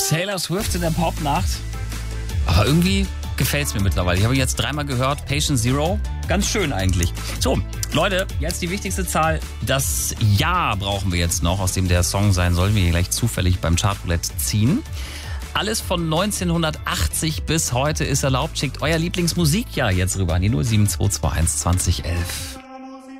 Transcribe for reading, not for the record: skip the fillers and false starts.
Taylor Swift in der Popnacht. Aber irgendwie gefällt es mir mittlerweile. Ich habe jetzt dreimal gehört. Patient Zero. Ganz schön eigentlich. So, Leute, jetzt die wichtigste Zahl. Das Jahr brauchen wir jetzt noch, aus dem der Song sein soll. Wir hier gleich zufällig beim Chartroulette ziehen. Alles von 1980 bis heute ist erlaubt. Schickt euer Lieblingsmusikjahr jetzt rüber an die 07221 2011.